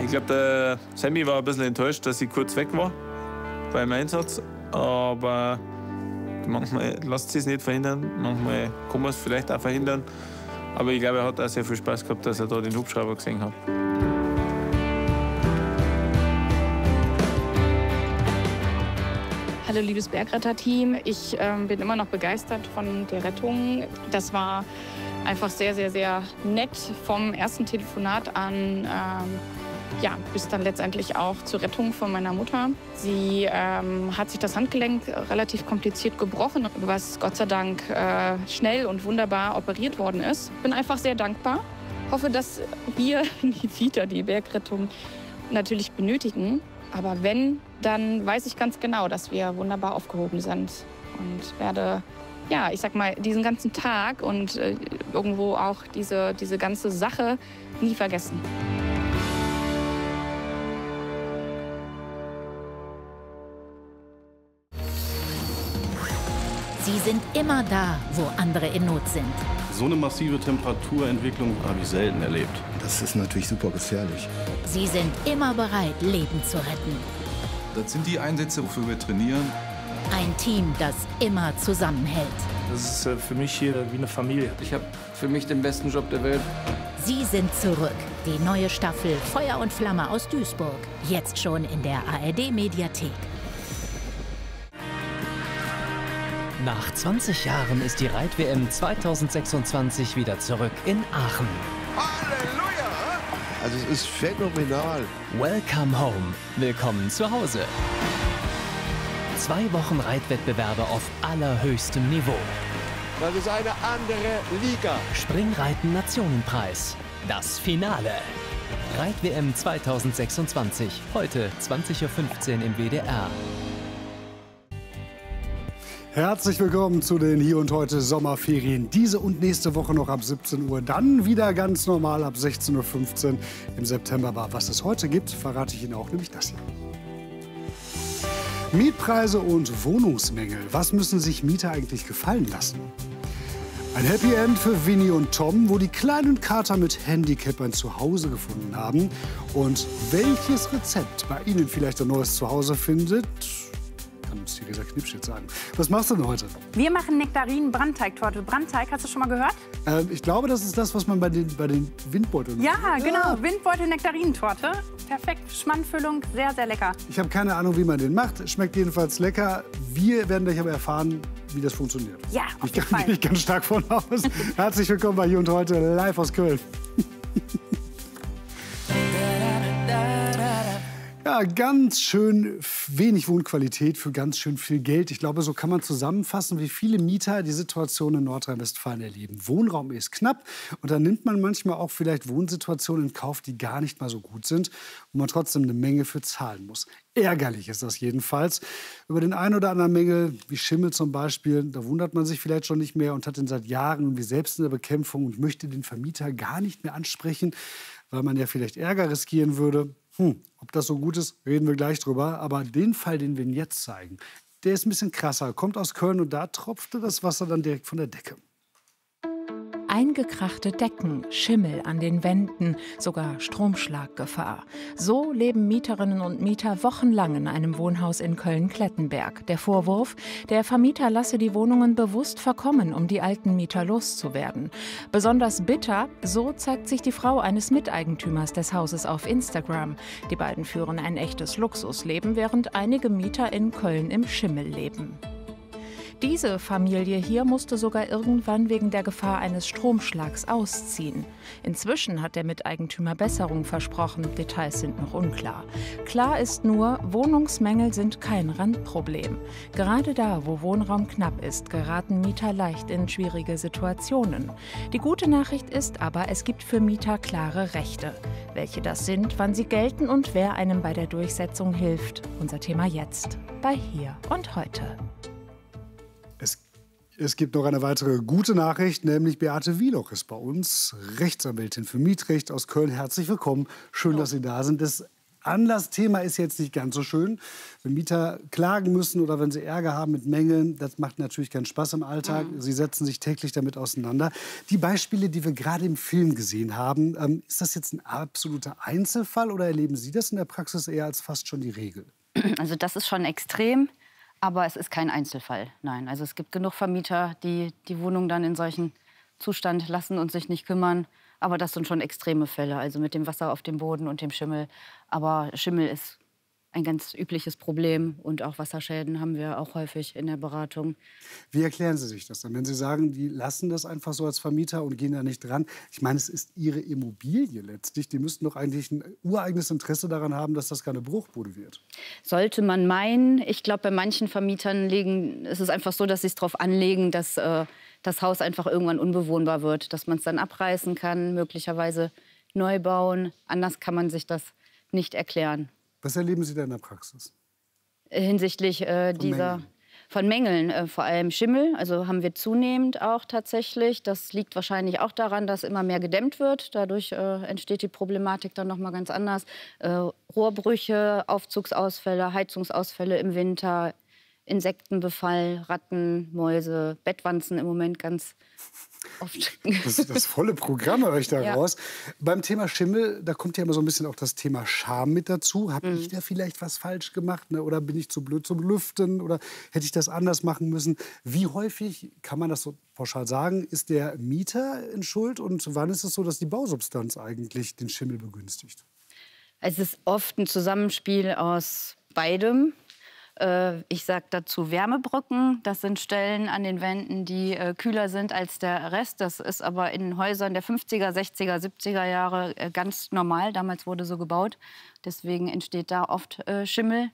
Ich glaube, der Sammy war ein bisschen enttäuscht, dass ich kurz weg war beim Einsatz. Aber manchmal lässt sich es nicht verhindern, manchmal kann man es vielleicht auch verhindern. Aber ich glaube, er hat auch sehr viel Spaß gehabt, dass er da den Hubschrauber gesehen hat. Hallo liebes Bergretter-Team, ich bin immer noch begeistert von der Rettung. Das war einfach sehr, sehr, sehr nett vom ersten Telefonat an, ja, bis dann letztendlich auch zur Rettung von meiner Mutter. Sie hat sich das Handgelenk relativ kompliziert gebrochen, was Gott sei Dank schnell und wunderbar operiert worden ist. Bin einfach sehr dankbar. Hoffe, dass wir nie wieder die Bergrettung natürlich benötigen. Aber wenn, dann weiß ich ganz genau, dass wir wunderbar aufgehoben sind und werde, ja, ich sag mal, diesen ganzen Tag und irgendwo auch diese ganze Sache nie vergessen. Sie sind immer da, wo andere in Not sind. So eine massive Temperaturentwicklung habe ich selten erlebt. Das ist natürlich super gefährlich. Sie sind immer bereit, Leben zu retten. Das sind die Einsätze, wofür wir trainieren. Ein Team, das immer zusammenhält. Das ist für mich hier wie eine Familie. Ich habe für mich den besten Job der Welt. Sie sind zurück. Die neue Staffel Feuer und Flamme aus Duisburg. Jetzt schon in der ARD-Mediathek. Nach 20 Jahren ist die Reit-WM 2026 wieder zurück in Aachen. Halleluja! Also es ist phänomenal. Welcome home. Willkommen zu Hause. 2 Wochen Reitwettbewerbe auf allerhöchstem Niveau. Das ist eine andere Liga. Springreiten Nationenpreis. Das Finale. Reit-WM 2026. Heute 20:15 Uhr im WDR. Herzlich willkommen zu den Hier und Heute Sommerferien. Diese und nächste Woche noch ab 17 Uhr. Dann wieder ganz normal ab 16:15 Uhr im September. Aber was es heute gibt, verrate ich Ihnen auch, nämlich das hier. Mietpreise und Wohnungsmängel. Was müssen sich Mieter eigentlich gefallen lassen? Ein Happy End für Winnie und Tom, wo die kleinen Kater mit Handicap ein Zuhause gefunden haben. Und welches Rezept bei Ihnen vielleicht ein neues Zuhause findet, kann uns dieser Knipsch jetzt sagen. Was machst du denn heute? Wir machen Nektarinen-Brandteigtorte. Brandteig, hast du schon mal gehört? Ich glaube, das ist das, was man bei den Windbeuteln Ja, genau. Windbeutel-Nektarinentorte. Perfekt. Schmandfüllung, sehr, sehr lecker. Ich habe keine Ahnung, wie man den macht. Schmeckt jedenfalls lecker. Wir werden gleich aber erfahren, wie das funktioniert. Ja, auf jeden Fall. Ich gehe ganz stark von aus. Herzlich willkommen bei Hier und Heute, live aus Köln. Ja, ganz schön wenig Wohnqualität für ganz schön viel Geld. Ich glaube, so kann man zusammenfassen, wie viele Mieter die Situation in Nordrhein-Westfalen erleben. Wohnraum ist knapp und dann nimmt man manchmal auch vielleicht Wohnsituationen in Kauf, die gar nicht mal so gut sind und man trotzdem eine Menge für zahlen muss. Ärgerlich ist das jedenfalls. Über den einen oder anderen Mängel, wie Schimmel zum Beispiel, da wundert man sich vielleicht schon nicht mehr und hat ihn seit Jahren irgendwie selbst in der Bekämpfung und möchte den Vermieter gar nicht mehr ansprechen, weil man ja vielleicht Ärger riskieren würde. Ob das so gut ist, reden wir gleich drüber. Aber den Fall, den wir Ihnen jetzt zeigen, der ist ein bisschen krasser. Kommt aus Köln und da tropfte das Wasser dann direkt von der Decke. Eingekrachte Decken, Schimmel an den Wänden, sogar Stromschlaggefahr. So leben Mieterinnen und Mieter wochenlang in einem Wohnhaus in Köln-Klettenberg. Der Vorwurf, der Vermieter lasse die Wohnungen bewusst verkommen, um die alten Mieter loszuwerden. Besonders bitter, so zeigt sich die Frau eines Miteigentümers des Hauses auf Instagram. Die beiden führen ein echtes Luxusleben, während einige Mieter in Köln im Schimmel leben. Diese Familie hier musste sogar irgendwann wegen der Gefahr eines Stromschlags ausziehen. Inzwischen hat der Miteigentümer Besserung versprochen, Details sind noch unklar. Klar ist nur, Wohnungsmängel sind kein Randproblem. Gerade da, wo Wohnraum knapp ist, geraten Mieter leicht in schwierige Situationen. Die gute Nachricht ist aber, es gibt für Mieter klare Rechte. Welche das sind, wann sie gelten und wer einem bei der Durchsetzung hilft. Unser Thema jetzt bei Hier und Heute. Es gibt noch eine weitere gute Nachricht, nämlich Beate Wieloch ist bei uns, Rechtsanwältin für Mietrecht aus Köln. Herzlich willkommen. Schön, dass Sie da sind. Das Anlassthema ist jetzt nicht ganz so schön. Wenn Mieter klagen müssen oder wenn sie Ärger haben mit Mängeln, das macht natürlich keinen Spaß im Alltag. Sie setzen sich täglich damit auseinander. Die Beispiele, die wir gerade im Film gesehen haben, ist das jetzt ein absoluter Einzelfall oder erleben Sie das in der Praxis eher als fast schon die Regel? Also das ist schon extrem, aber es ist kein Einzelfall. Nein, also es gibt genug Vermieter, die die Wohnung dann in solchen Zustand lassen und sich nicht kümmern. Aber das sind schon extreme Fälle, also mit dem Wasser auf dem Boden und dem Schimmel. Aber Schimmel ist ein ganz übliches Problem und auch Wasserschäden haben wir auch häufig in der Beratung. Wie erklären Sie sich das dann, wenn Sie sagen, die lassen das einfach so als Vermieter und gehen da nicht dran? Ich meine, es ist Ihre Immobilie letztlich. Die müssten doch eigentlich ein ureigenes Interesse daran haben, dass das keine Bruchbude wird. Sollte man meinen. Ich glaube, bei manchen Vermietern ist es einfach so, dass sie es darauf anlegen, dass das Haus einfach irgendwann unbewohnbar wird, dass man es dann abreißen kann, möglicherweise neu bauen. Anders kann man sich das nicht erklären. Was erleben Sie da in der Praxis? Hinsichtlich von Mängeln, vor allem Schimmel, also haben wir zunehmend auch tatsächlich. Das liegt wahrscheinlich auch daran, dass immer mehr gedämmt wird. Dadurch entsteht die Problematik dann noch mal ganz anders. Rohrbrüche, Aufzugsausfälle, Heizungsausfälle im Winter, Insektenbefall, Ratten, Mäuse, Bettwanzen im Moment ganz oft. Das volle Programm höre ich da raus. Beim Thema Schimmel, da kommt ja immer so ein bisschen auch das Thema Scham mit dazu. Habe ich da vielleicht was falsch gemacht? Ne? Oder bin ich zu blöd zum Lüften? Oder hätte ich das anders machen müssen? Wie häufig, kann man das so pauschal sagen, ist der Mieter in Schuld? Und wann ist es so, dass die Bausubstanz eigentlich den Schimmel begünstigt? Es ist oft ein Zusammenspiel aus beidem. Ich sage dazu Wärmebrücken. Das sind Stellen an den Wänden, die kühler sind als der Rest. Das ist aber in Häusern der 50er, 60er, 70er Jahre ganz normal. Damals wurde so gebaut. Deswegen entsteht da oft Schimmel.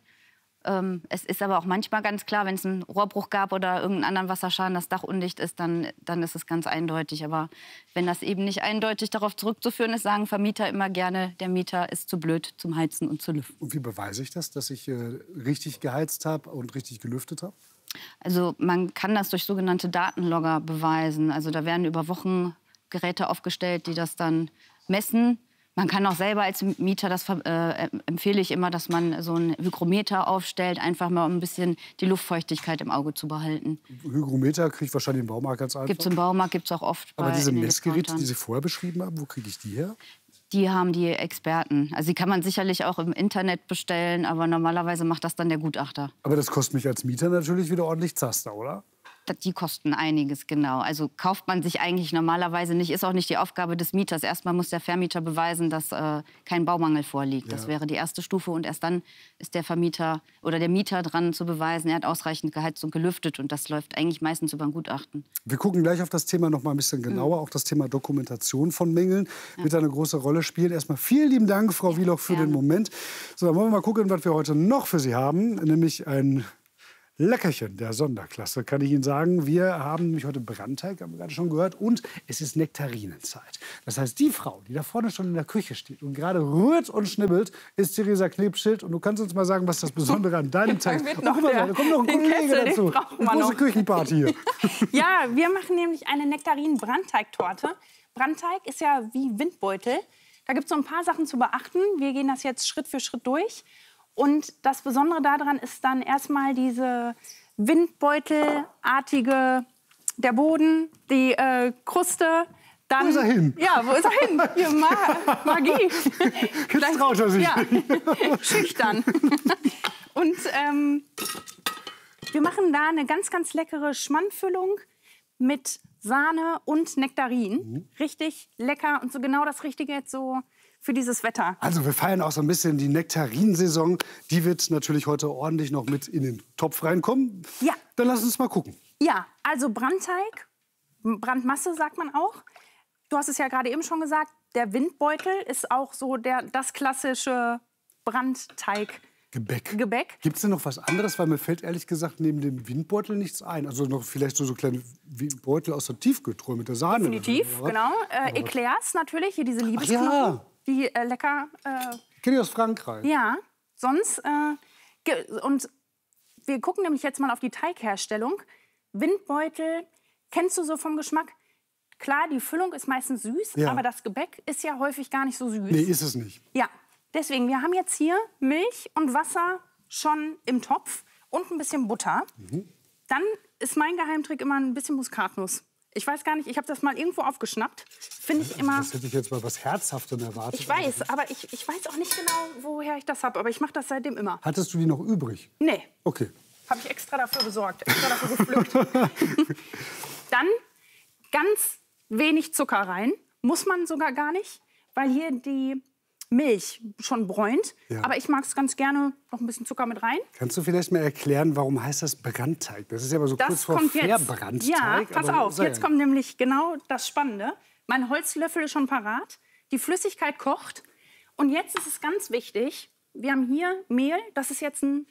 Es ist aber auch manchmal ganz klar, wenn es einen Rohrbruch gab oder irgendeinen anderen Wasserschaden, das Dach undicht ist, dann ist es ganz eindeutig. Aber wenn das eben nicht eindeutig darauf zurückzuführen ist, sagen Vermieter immer gerne, der Mieter ist zu blöd zum Heizen und zu lüften. Und wie beweise ich das, dass ich richtig geheizt habe und richtig gelüftet habe? Also man kann das durch sogenannte Datenlogger beweisen. Also da werden über Wochen Geräte aufgestellt, die das dann messen. Man kann auch selber als Mieter, das empfehle ich immer, dass man so einen Hygrometer aufstellt, einfach mal um ein bisschen die Luftfeuchtigkeit im Auge zu behalten. Hygrometer kriege ich wahrscheinlich im Baumarkt ganz einfach. Gibt es im Baumarkt, gibt es auch oft. Aber diese Messgeräte, die Sie vorher beschrieben haben, wo kriege ich die her? Die haben die Experten. Also die kann man sicherlich auch im Internet bestellen, aber normalerweise macht das dann der Gutachter. Aber das kostet mich als Mieter natürlich wieder ordentlich Zaster, oder? Die kosten einiges, genau. Also kauft man sich eigentlich normalerweise nicht, ist auch nicht die Aufgabe des Mieters. Erstmal muss der Vermieter beweisen, dass kein Baumangel vorliegt. Das wäre die erste Stufe und erst dann ist der Vermieter oder der Mieter dran zu beweisen, er hat ausreichend geheizt und gelüftet und das läuft eigentlich meistens über ein Gutachten. Wir gucken gleich auf das Thema noch mal ein bisschen genauer. Auch das Thema Dokumentation von Mängeln wird eine große Rolle spielen. Erstmal vielen lieben Dank, Frau Wieloch, für den Moment. So, dann wollen wir mal gucken, was wir heute noch für Sie haben, nämlich ein Leckerchen der Sonderklasse, kann ich Ihnen sagen. Wir haben nämlich heute Brandteig, haben wir gerade schon gehört, und es ist Nektarinenzeit. Das heißt, die Frau, die da vorne schon in der Küche steht und gerade rührt und schnibbelt, ist Theresa Knebschild. Und du kannst uns mal sagen, was das Besondere an deinem Teig ist. Da kommt noch ein Kollege dazu. Eine große Küchenparty hier. Ja, wir machen nämlich eine Nektarin-Brandteigtorte. Brandteig ist ja wie Windbeutel. Da gibt es so ein paar Sachen zu beachten. Wir gehen das jetzt Schritt für Schritt durch. Und das Besondere daran ist dann erstmal diese Windbeutelartige, der Boden, die Kruste. Dann, wo ist er hin? Ja, wo ist er hin? Hier, Magie. Jetzt traut er sich. Ja, schüchtern. Und wir machen da eine ganz, ganz leckere Schmandfüllung mit Sahne und Nektarin. Richtig lecker und so genau das Richtige jetzt so für dieses Wetter. Also wir feiern auch so ein bisschen die Nektarinsaison. Die wird natürlich heute ordentlich noch mit in den Topf reinkommen. Ja. Dann lass uns mal gucken. Ja, also Brandteig, Brandmasse sagt man auch. Du hast es ja gerade eben schon gesagt, der Windbeutel ist auch so das klassische Brandteig-Gebäck. Gibt es denn noch was anderes? Weil mir fällt ehrlich gesagt neben dem Windbeutel nichts ein. Also noch vielleicht so kleine Beutel aus der Tiefkühltruhe mit der Sahne. Definitiv, genau. Eclairs natürlich, hier diese Liebesknochen. Ja. Die lecker. Kenne ich aus Frankreich. Ja, sonst. Und wir gucken nämlich jetzt mal auf die Teigherstellung. Windbeutel, kennst du so vom Geschmack? Klar, die Füllung ist meistens süß, aber das Gebäck ist ja häufig gar nicht so süß. Nee, ist es nicht. Ja, Deswegen, wir haben jetzt hier Milch und Wasser schon im Topf und ein bisschen Butter. Dann ist mein Geheimtrick immer ein bisschen Muskatnuss. Ich weiß gar nicht, ich habe das mal irgendwo aufgeschnappt. Finde ich immer. Das hätte ich jetzt mal was Herzhaftes erwartet. Ich weiß, aber ich weiß auch nicht genau, woher ich das habe. Aber ich mache das seitdem immer. Hattest du die noch übrig? Nee. Okay. Habe ich extra dafür besorgt, extra dafür gepflückt. Dann ganz wenig Zucker rein. Muss man sogar gar nicht, weil hier die Milch schon bräunt. Ja. Aber ich mag es ganz gerne noch ein bisschen Zucker mit rein. Kannst du vielleicht mal erklären, warum heißt das Brandteig? Das ist ja aber so kurz vor Verbrandteig. Ja, pass auf, jetzt kommt nämlich genau das Spannende. Mein Holzlöffel ist schon parat, die Flüssigkeit kocht. Und jetzt ist es ganz wichtig, wir haben hier Mehl, das ist jetzt ein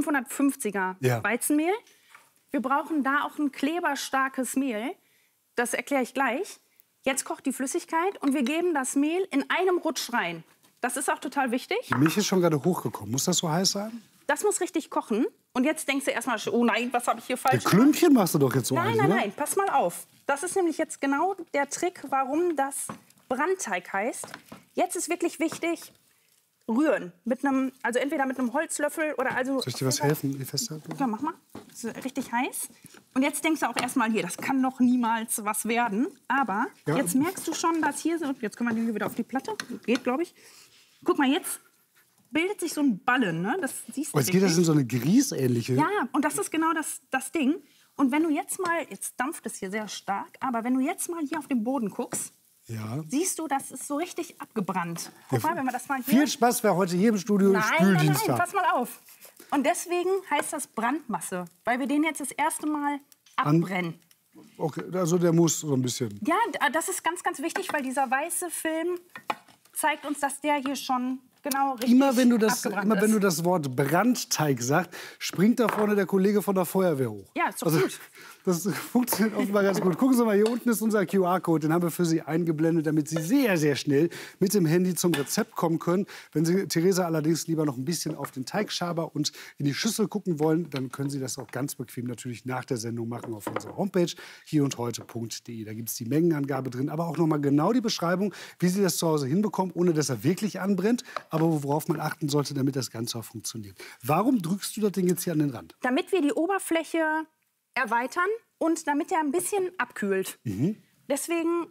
550er Weizenmehl. Wir brauchen da auch ein kleberstarkes Mehl. Das erkläre ich gleich. Jetzt kocht die Flüssigkeit und wir geben das Mehl in einem Rutsch rein. Das ist auch total wichtig. Die Milch ist schon gerade hochgekommen. Muss das so heiß sein? Das muss richtig kochen. Und jetzt denkst du erstmal, oh nein, was habe ich hier falsch gemacht? Klümpchen machst du doch jetzt so Nein, ein, nein, oder? nein, pass mal auf. Das ist nämlich jetzt genau der Trick, warum das Brandteig heißt. Jetzt ist wirklich wichtig, rühren. Also entweder mit einem Holzlöffel oder also... Soll ich dir was helfen, die festhalten? Ja, mach mal. Das ist richtig heiß. Und jetzt denkst du auch erstmal hier, das kann doch niemals was werden. Aber jetzt merkst du schon, dass hier so... Jetzt können wir den hier wieder auf die Platte. Geht, glaube ich. Guck mal, jetzt bildet sich so ein Ballen. Ne? Das siehst du. Jetzt geht das in so eine griesähnliche... Ja, und das ist genau das Ding. Und wenn du jetzt mal... Jetzt dampft es hier sehr stark. Aber wenn du jetzt mal hier auf den Boden guckst, siehst du, das ist so richtig abgebrannt. Guck mal, wenn wir das mal hier... Viel Spaß, wer heute hier im Studio Spüldienst hat. Pass mal auf. Und deswegen heißt das Brandmasse, weil wir den jetzt das erste Mal abbrennen. Okay, also der muss so ein bisschen... Ja, das ist ganz, ganz wichtig, weil dieser weiße Film zeigt uns, dass der hier schon genau richtig Immer wenn du das ist. Wort Brandteig sagst, springt da vorne der Kollege von der Feuerwehr hoch. Ja, ist doch gut. Das funktioniert offenbar ganz gut. Gucken Sie mal, hier unten ist unser QR-Code. Den haben wir für Sie eingeblendet, damit Sie sehr, sehr schnell mit dem Handy zum Rezept kommen können. Wenn Sie, Theresa, allerdings lieber noch ein bisschen auf den Teigschaber und in die Schüssel gucken wollen, dann können Sie das auch ganz bequem natürlich nach der Sendung machen auf unserer Homepage hierundheute.de. Da gibt es die Mengenangabe drin, aber auch noch mal genau die Beschreibung, wie Sie das zu Hause hinbekommen, ohne dass er wirklich anbrennt, aber worauf man achten sollte, damit das Ganze auch funktioniert. Warum drückst du das Ding jetzt hier an den Rand? Damit wir die Oberfläche erweitern und damit er ein bisschen abkühlt. Deswegen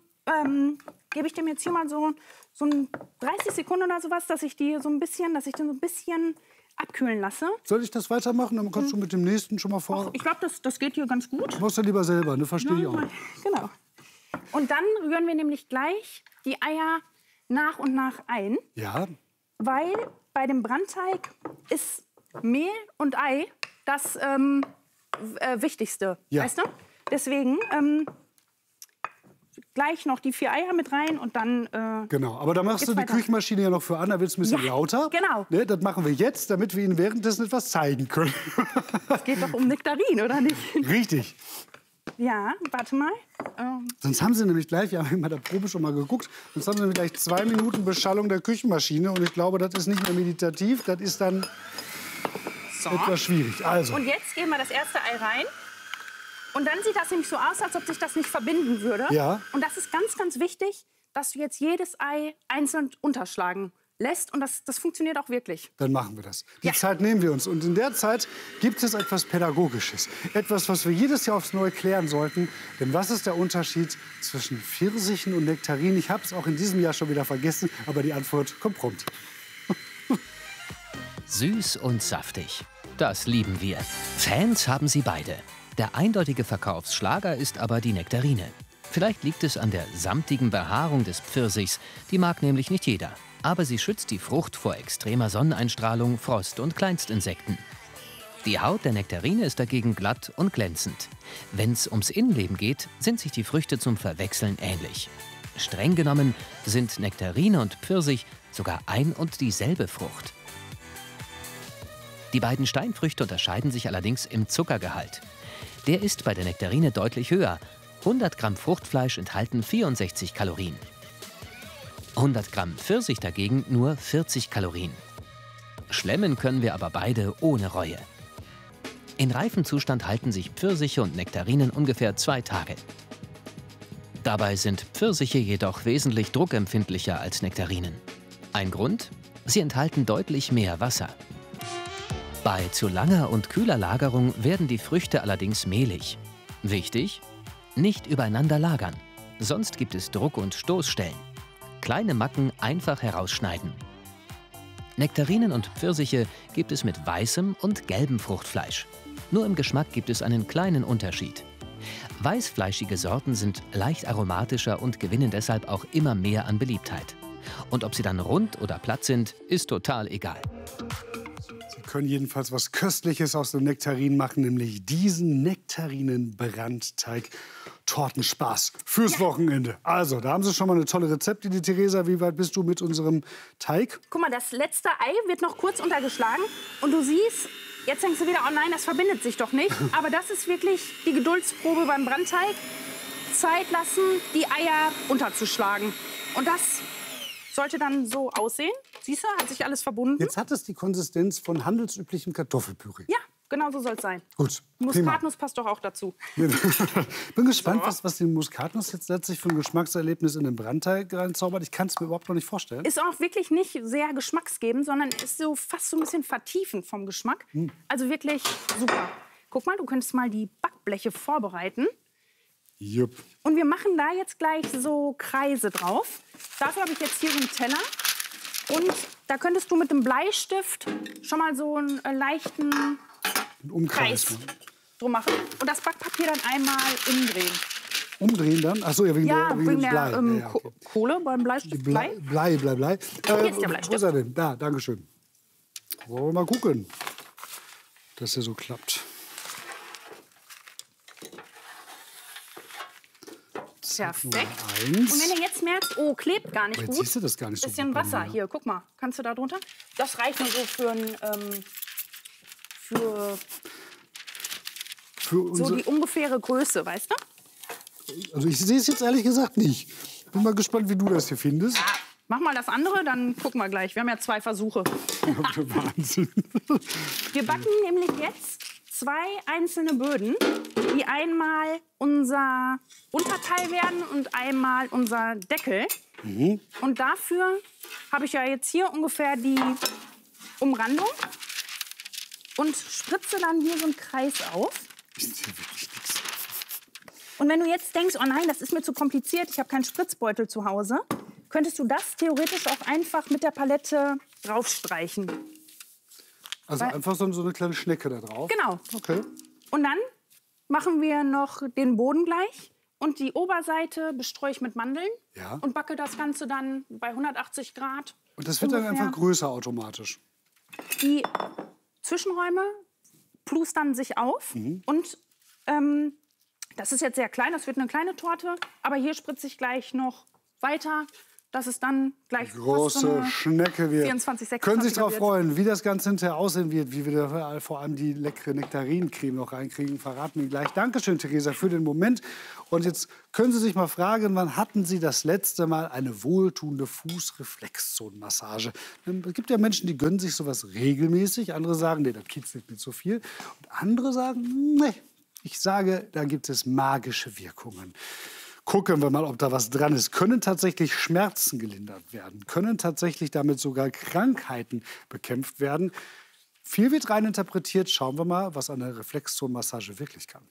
gebe ich dem jetzt hier mal so 30 Sekunden oder sowas, dass ich den so ein bisschen abkühlen lasse. Soll ich das weitermachen? Dann kannst du mit dem nächsten schon mal vor. Ach, ich glaube, das geht hier ganz gut. Machst du lieber selber, ne? Verstehe ich auch. Genau. Und dann rühren wir nämlich gleich die Eier nach und nach ein. Ja. Weil bei dem Brandteig ist Mehl und Ei das Wichtigste, weißt du? Deswegen gleich noch die 4 Eier mit rein und dann... genau, aber da machst du die Küchenmaschine ja noch für an, da wird es ein bisschen lauter. Genau. Ne, das machen wir jetzt, damit wir Ihnen währenddessen etwas zeigen können. Es geht doch um Nektarin, oder nicht? Richtig. Ja, warte mal. Sonst haben Sie nämlich gleich, wir haben bei der Probe schon mal geguckt, sonst haben Sie nämlich gleich 2 Minuten Beschallung der Küchenmaschine. Und ich glaube, das ist nicht mehr meditativ, das ist dann etwas schwierig. Also. Und jetzt geben wir das erste Ei rein. Und dann sieht das nämlich so aus, als ob sich das nicht verbinden würde. Ja. Und das ist ganz, ganz wichtig, dass du jetzt jedes Ei einzeln unterschlagen lässt. Und das funktioniert auch wirklich. Dann machen wir das. Die Zeit nehmen wir uns. Und in der Zeit gibt es etwas Pädagogisches. Etwas, was wir jedes Jahr aufs Neue klären sollten. Denn was ist der Unterschied zwischen Pfirsichen und Nektarinen? Ich habe es auch in diesem Jahr schon wieder vergessen, aber die Antwort kommt prompt. Süß und saftig. Das lieben wir. Fans haben sie beide. Der eindeutige Verkaufsschlager ist aber die Nektarine. Vielleicht liegt es an der samtigen Behaarung des Pfirsichs. Die mag nämlich nicht jeder. Aber sie schützt die Frucht vor extremer Sonneneinstrahlung, Frost und Kleinstinsekten. Die Haut der Nektarine ist dagegen glatt und glänzend. Wenn's ums Innenleben geht, sind sich die Früchte zum Verwechseln ähnlich. Streng genommen sind Nektarine und Pfirsich sogar ein und dieselbe Frucht. Die beiden Steinfrüchte unterscheiden sich allerdings im Zuckergehalt. Der ist bei der Nektarine deutlich höher. 100 Gramm Fruchtfleisch enthalten 64 Kalorien. 100 Gramm Pfirsich dagegen nur 40 Kalorien. Schlemmen können wir aber beide ohne Reue. In reifem Zustand halten sich Pfirsiche und Nektarinen ungefähr 2 Tage. Dabei sind Pfirsiche jedoch wesentlich druckempfindlicher als Nektarinen. Ein Grund? Sie enthalten deutlich mehr Wasser. Bei zu langer und kühler Lagerung werden die Früchte allerdings mehlig. Wichtig: nicht übereinander lagern, sonst gibt es Druck- und Stoßstellen. Kleine Macken einfach herausschneiden. Nektarinen und Pfirsiche gibt es mit weißem und gelbem Fruchtfleisch. Nur im Geschmack gibt es einen kleinen Unterschied. Weißfleischige Sorten sind leicht aromatischer und gewinnen deshalb auch immer mehr an Beliebtheit. Und ob sie dann rund oder platt sind, ist total egal. Sie können jedenfalls was Köstliches aus den Nektarinen machen, nämlich diesen Nektarinen-Brandteig. Tortenspaß fürs Wochenende. Also, da haben Sie schon mal eine tolle Rezepte, die Theresa. Wie weit bist du mit unserem Teig? Guck mal, das letzte Ei wird noch kurz untergeschlagen. Und du siehst, jetzt denkst du wieder, oh nein, das verbindet sich doch nicht. Aber das ist wirklich die Geduldsprobe beim Brandteig. Zeit lassen, die Eier unterzuschlagen. Und das sollte dann so aussehen. Siehst du, hat sich alles verbunden. Jetzt hat es die Konsistenz von handelsüblichem Kartoffelpüree. Ja, genau so soll es sein. Gut, Muskatnuss passt doch auch dazu. Bin gespannt, was die Muskatnuss jetzt letztlich für ein Geschmackserlebnis in den Brandteig reinzaubert. Ich kann es mir überhaupt noch nicht vorstellen. Ist auch wirklich nicht sehr geschmacksgebend, sondern ist so fast so ein bisschen vertiefend vom Geschmack. Also wirklich super. Guck mal, du könntest mal die Backbleche vorbereiten. Jupp. Und wir machen da jetzt gleich so Kreise drauf. Dafür habe ich jetzt hier so einen Teller. Und da könntest du mit dem Bleistift schon mal so einen leichten Kreis drum machen. Und das Backpapier dann einmal umdrehen. Umdrehen dann? Achso, ja, wegen der Blei. Okay. Kohle beim Bleistift. Blei. Hier ist der Bleistift. Wo ist er denn? Da, danke schön. Wollen wir mal gucken, dass der so klappt. Perfekt. Und wenn ihr jetzt merkt, oh, klebt gar nicht jetzt gut. siehst du das gar nicht so bisschen gut Wasser. mir. Hier, guck mal. Kannst du da drunter? Das reicht nur so für so die ungefähre Größe, weißt du? Also ich sehe es jetzt ehrlich gesagt nicht. Bin mal gespannt, wie du das hier findest. Ja, mach mal das andere, dann gucken wir gleich. Wir haben ja 2 Versuche. Wahnsinn. Wir backen nämlich jetzt 2 einzelne Böden, die einmal unser Unterteil werden und einmal unser Deckel. Und dafür habe ich ja jetzt hier ungefähr die Umrandung und spritze dann hier so einen Kreis auf. Und wenn du jetzt denkst, oh nein, das ist mir zu kompliziert, ich habe keinen Spritzbeutel zu Hause, könntest du das theoretisch auch einfach mit der Palette draufstreichen. Also einfach so eine kleine Schnecke da drauf? Genau. Okay. Und dann machen wir noch den Boden gleich. Und die Oberseite bestreue ich mit Mandeln. Ja. Und backe das Ganze dann bei 180 Grad. Und das wird dann einfach größer automatisch? Die Zwischenräume plustern sich auf. Und das ist jetzt sehr klein, das wird eine kleine Torte. Aber hier spritze ich gleich noch weiter, dass es dann gleich große Schnecke wird. 24, 26 Können sich darauf wird. freuen, wie das Ganze hinterher aussehen wird, wie wir da vor allem die leckere Nektarinencreme noch reinkriegen, verraten wir gleich. Dankeschön, Theresa, für den Moment. Und jetzt können Sie sich mal fragen, wann hatten Sie das letzte Mal eine wohltuende Fußreflexzonenmassage? Es gibt ja Menschen, die gönnen sich sowas regelmäßig. Andere sagen, nee, das kitzelt nicht so viel. Und andere sagen, nee, ich sage, da gibt es magische Wirkungen. Gucken wir mal, ob da was dran ist. Können tatsächlich Schmerzen gelindert werden? Können tatsächlich damit sogar Krankheiten bekämpft werden? Viel wird rein interpretiert. Schauen wir mal, was eine Reflexzonenmassage wirklich kann.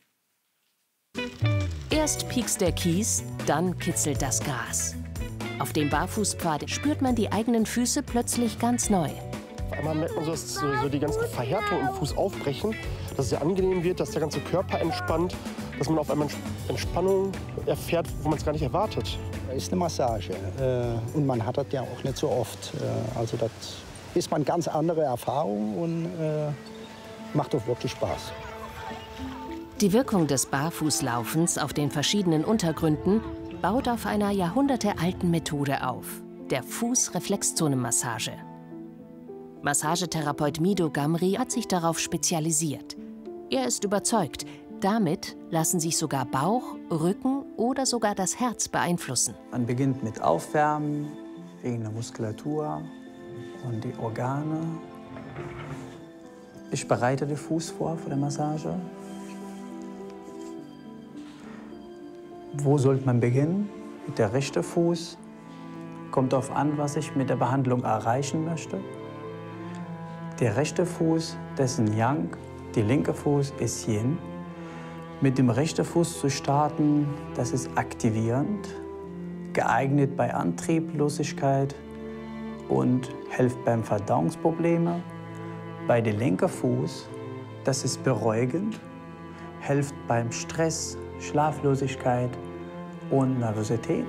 Erst piekst der Kies, dann kitzelt das Gras. Auf dem Barfußpfad spürt man die eigenen Füße plötzlich ganz neu. Auf einmal merkt man so die ganzen Verhärtungen im Fuß aufbrechen, dass es sehr angenehm wird, dass der ganze Körper entspannt, dass man auf einmal Entspannung erfährt, wo man es gar nicht erwartet. Das ist eine Massage und man hat das ja auch nicht so oft. Also das ist mal eine ganz andere Erfahrung und macht doch wirklich Spaß. Die Wirkung des Barfußlaufens auf den verschiedenen Untergründen baut auf einer jahrhundertealten Methode auf, der Fußreflexzonenmassage. Massagetherapeut Mido Gamri hat sich darauf spezialisiert. Er ist überzeugt, damit lassen sich sogar Bauch, Rücken oder sogar das Herz beeinflussen. Man beginnt mit Aufwärmen wegen der Muskulatur und die Organe. Ich bereite den Fuß vor der Massage. Wo sollte man beginnen? Mit der rechten Fuß. Kommt darauf an, was ich mit der Behandlung erreichen möchte. Der rechte Fuß, das ist Yang, der linke Fuß ist Yin. Mit dem rechten Fuß zu starten, das ist aktivierend, geeignet bei Antrieblosigkeit und hilft beim Verdauungsproblemen. Bei dem linken Fuß, das ist beruhigend, hilft beim Stress, Schlaflosigkeit und Nervosität.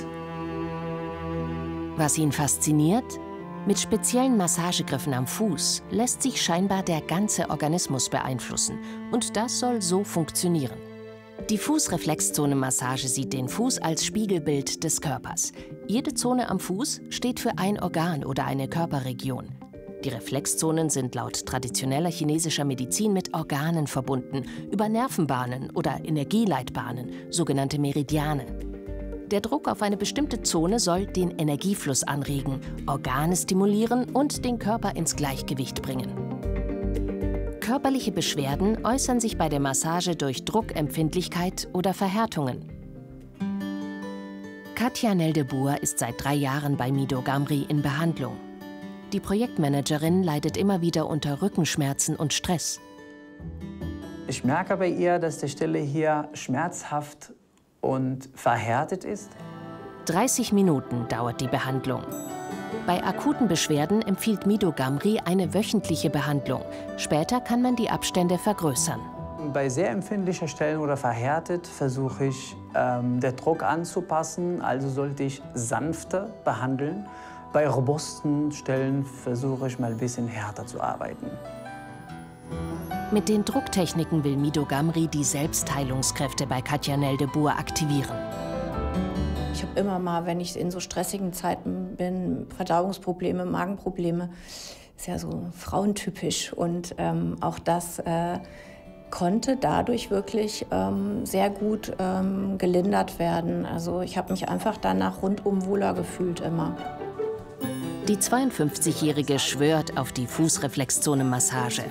Was ihn fasziniert? Mit speziellen Massagegriffen am Fuß lässt sich scheinbar der ganze Organismus beeinflussen. Und das soll so funktionieren. Die Fußreflexzone-Massage sieht den Fuß als Spiegelbild des Körpers. Jede Zone am Fuß steht für ein Organ oder eine Körperregion. Die Reflexzonen sind laut traditioneller chinesischer Medizin mit Organen verbunden, über Nervenbahnen oder Energieleitbahnen, sogenannte Meridiane. Der Druck auf eine bestimmte Zone soll den Energiefluss anregen, Organe stimulieren und den Körper ins Gleichgewicht bringen. Körperliche Beschwerden äußern sich bei der Massage durch Druckempfindlichkeit oder Verhärtungen. Katja Neldeboer ist seit 3 Jahren bei Mido Gamri in Behandlung. Die Projektmanagerin leidet immer wieder unter Rückenschmerzen und Stress. Ich merke bei ihr, dass die Stelle hier schmerzhaft und verhärtet ist. 30 Minuten dauert die Behandlung. Bei akuten Beschwerden empfiehlt Mido Gamri eine wöchentliche Behandlung. Später kann man die Abstände vergrößern. Bei sehr empfindlichen Stellen oder verhärtet versuche ich, den Druck anzupassen. Also sollte ich sanfter behandeln. Bei robusten Stellen versuche ich mal ein bisschen härter zu arbeiten. Mit den Drucktechniken will Mido Gamri die Selbstheilungskräfte bei Katja Neldeboer aktivieren. Ich habe immer mal, wenn ich in so stressigen Zeiten bin, Verdauungsprobleme, Magenprobleme. Ist ja so frauentypisch. Und auch das konnte dadurch wirklich sehr gut gelindert werden. Also ich habe mich einfach danach rundum wohler gefühlt immer. Die 52-Jährige schwört auf die Fußreflexzone-Massage.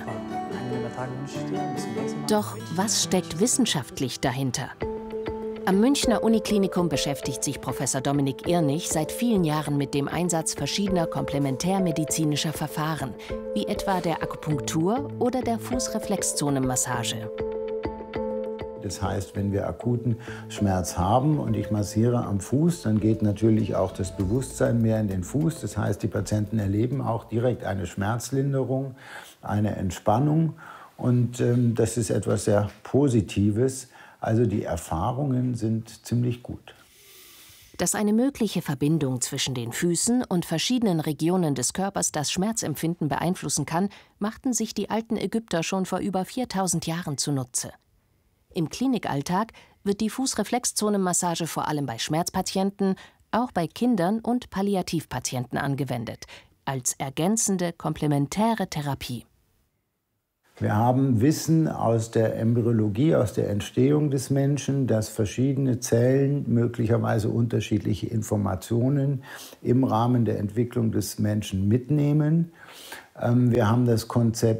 Doch was steckt wissenschaftlich dahinter? Am Münchner Uniklinikum beschäftigt sich Professor Dominik Irnig seit vielen Jahren mit dem Einsatz verschiedener komplementärmedizinischer Verfahren, wie etwa der Akupunktur oder der Fußreflexzone-Massage. Das heißt, wenn wir akuten Schmerz haben und ich massiere am Fuß, dann geht natürlich auch das Bewusstsein mehr in den Fuß. Das heißt, die Patienten erleben auch direkt eine Schmerzlinderung, eine Entspannung. Und das ist etwas sehr Positives. Also die Erfahrungen sind ziemlich gut. Dass eine mögliche Verbindung zwischen den Füßen und verschiedenen Regionen des Körpers das Schmerzempfinden beeinflussen kann, machten sich die alten Ägypter schon vor über 4000 Jahren zunutze. Im Klinikalltag wird die Fußreflexzone-Massage vor allem bei Schmerzpatienten, auch bei Kindern und Palliativpatienten angewendet, als ergänzende komplementäre Therapie. Wir haben Wissen aus der Embryologie, aus der Entstehung des Menschen, dass verschiedene Zellen möglicherweise unterschiedliche Informationen im Rahmen der Entwicklung des Menschen mitnehmen. Wir haben das Konzept